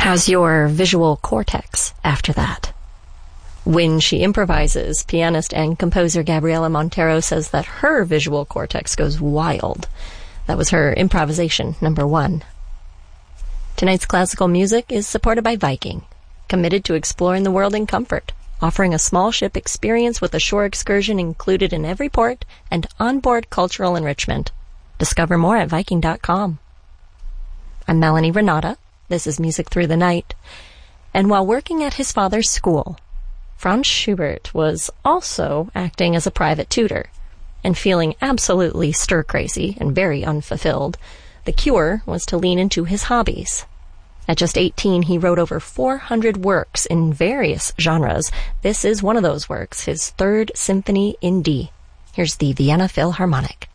How's your visual cortex after that? When she improvises, pianist and composer Gabriela Montero says that her visual cortex goes wild. That was her improvisation number 1. Tonight's classical music is supported by Viking, committed to exploring the world in comfort, offering a small ship experience with a shore excursion included in every port and onboard cultural enrichment. Discover more at Viking.com. I'm Melanie Renata. This is Music Through the Night. And while working at his father's school, Franz Schubert was also acting as a private tutor. And feeling absolutely stir-crazy and very unfulfilled, the cure was to lean into his hobbies. At just 18, he wrote over 400 works in various genres. This is one of those works, his Third Symphony in D. Here's the Vienna Philharmonic.